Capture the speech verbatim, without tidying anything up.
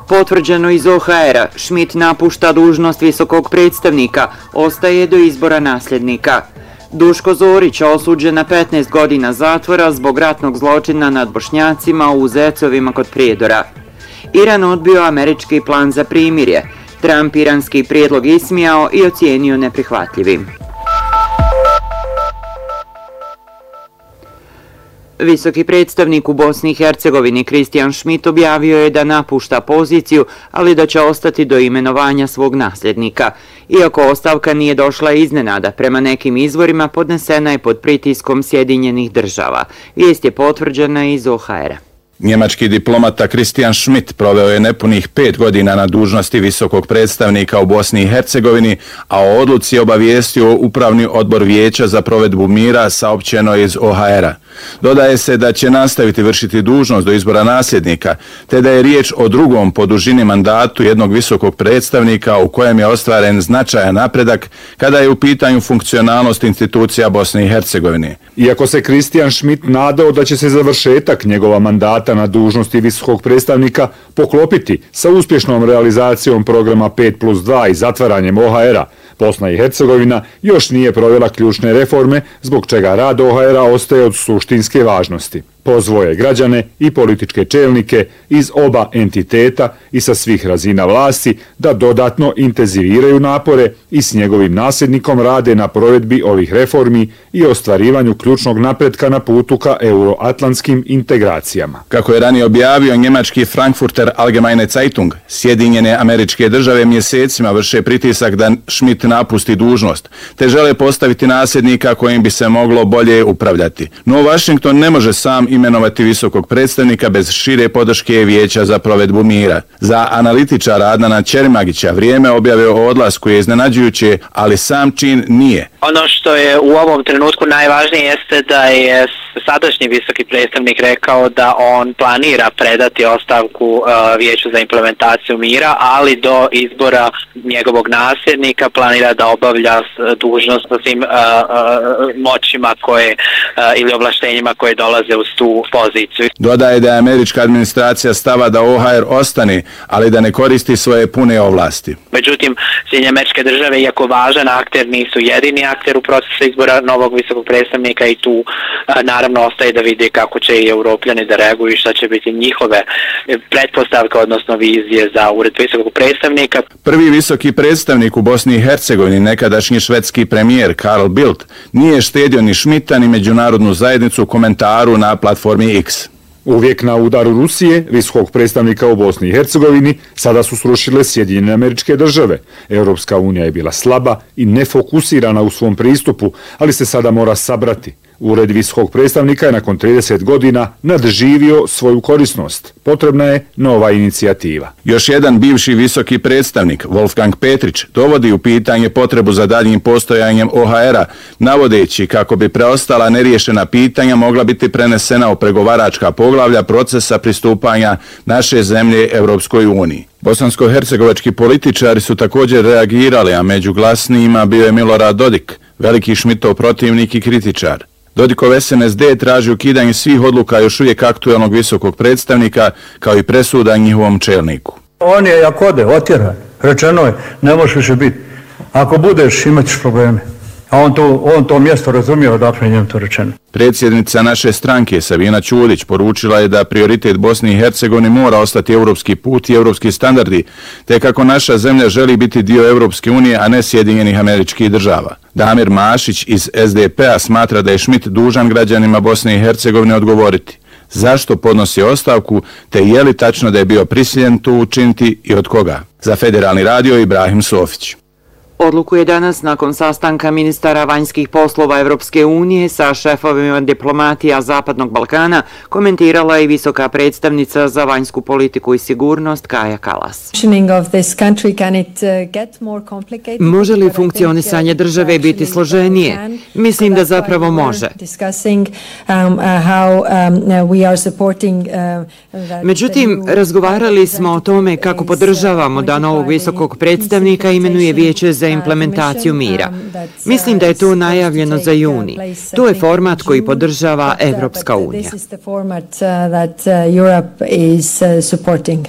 Potvrđeno iz O H R-a, Schmidt napušta dužnost visokog predstavnika, ostaje do izbora nasljednika. Duško Zorić osuđen na petnaest godina zatvora zbog ratnog zločina nad Bošnjacima u Zecovima kod Prijedora. Iran odbio američki plan za primirje. Trump iranski prijedlog ismijao i ocijenio neprihvatljivim. Visoki predstavnik u Bosni i Hercegovini Christian Schmidt objavio je da napušta poziciju, ali da će ostati do imenovanja svog nasljednika. Iako ostavka nije došla iznenada, prema nekim izvorima podnesena je pod pritiskom Sjedinjenih država. Vijest je potvrđena iz O H R-a. Njemački diplomata Christian Schmidt proveo je nepunih pet godina na dužnosti visokog predstavnika u Bosni i Hercegovini, a o odluci je obavijestio Upravni odbor Vijeća za provedbu mira, saopćeno iz O H R-a. Dodaje se da će nastaviti vršiti dužnost do izbora nasljednika, te da je riječ o drugom po dužini mandatu jednog visokog predstavnika u kojem je ostvaren značajan napredak kada je u pitanju funkcionalnost institucija Bosne i Hercegovine. Iako se Christian Schmidt nadao da će se završetak njegova mandata na dužnosti visokog predstavnika poklopiti sa uspješnom realizacijom programa pet plus dva i zatvaranjem O H R-a, Bosna i Hercegovina još nije provela ključne reforme, zbog čega rad O H R-a ostaje od suštinske važnosti. Pozvao je građane i političke čelnike iz oba entiteta i sa svih razina vlasti da dodatno intenziviraju napore i s njegovim nasljednikom rade na provedbi ovih reformi i ostvarivanju ključnog napretka na putu ka euroatlantskim integracijama. Kako je ranije objavio njemački Frankfurter Allgemeine Zeitung, Sjedinjene Američke Države mjesecima vrše pritisak da Schmidt napusti dužnost, te žele postaviti nasljednika kojim bi se moglo bolje upravljati. No Washington ne može sam imenovati visokog predstavnika bez šire podrške Vijeća za provedbu mira. Za analitičara Adnana Čerimagića vrijeme objave o odlasku je iznenađujuće, ali sam čin nije. Ono što je u ovom trenutku najvažnije jeste da je sadašnji visoki predstavnik rekao da on planira predati ostavku uh, Vijeću za implementaciju mira, ali do izbora njegovog nasljednika planira da obavlja dužnost sa svim uh, uh, moćima koje uh, ili ovlaštenjima koje dolaze uz tu poziciju. Dodaje da je američka administracija stava da O H R ostane, ali da ne koristi svoje pune ovlasti. Međutim, Sjedinjene Američke Države, iako važan akter, nisu jedini akter u procesu izbora novog visokog predstavnika i tu a, naravno ostaje da vidi kako će i Europljani da reaguju i šta će biti njihove pretpostavke, odnosno vizije za ured visokog predstavnika. Prvi visoki predstavnik u Bosni i Hercegovini, nekadašnji švedski premijer Carl Bildt, nije štedio ni Schmidta ni međunarodnu zajednicu u komentaru na platformi X. Uvijek na udaru Rusije, visokog predstavnika u Bosni i Hercegovini, sada su srušile Sjedinjene Američke Države. Europska unija je bila slaba i nefokusirana u svom pristupu, ali se sada mora sabrati. Ured visokog predstavnika je nakon trideset godina nadživio svoju korisnost. Potrebna je nova inicijativa. Još jedan bivši visoki predstavnik, Wolfgang Petrić, dovodi u pitanje potrebu za daljnjim postojanjem O H R-a, navodeći kako bi preostala neriješena pitanja mogla biti prenesena u pregovaračka poglavlja procesa pristupanja naše zemlje Europskoj uniji. Bosansko-hercegovački političari su također reagirali, a među glasnijima bio je Milorad Dodik, veliki Schmidtov protivnik i kritičar. Dodikov S N S D traži ukidanje svih odluka još uvijek aktualnog visokog predstavnika, kao i presuda njihovom čelniku. On je, ako ode, otjeran, rečeno je, ne možeš više biti. Ako budeš, imat ćeš probleme. A on to, on to mjesto razumio, odakle njem to rečeno. Predsjednica naše stranke, Savina Ćudić, poručila je da prioritet Bosni i Hercegovine mora ostati europski put i europski standardi, te kako naša zemlja želi biti dio Europske unije, a ne Sjedinjenih Američkih Država. Damir Mašić iz S D P-a smatra da je Schmidt dužan građanima Bosne i Hercegovine odgovoriti zašto podnosi ostavku, te je li tačno da je bio prisiljen to učiniti i od koga. Za Federalni radio Ibrahim Sofić. Odluku je danas nakon sastanka ministara vanjskih poslova Evropske unije sa šefovima diplomatija Zapadnog Balkana komentirala i visoka predstavnica za vanjsku politiku i sigurnost Kaja Kallas. Može li funkcionisanje države biti složenije? Mislim da zapravo može. Međutim, razgovarali smo o tome kako podržavamo da novog visokog predstavnika imenuje Vijeće za implementaciju mira. Mislim da je to najavljeno za juni. To je format koji podržava Evropska unija.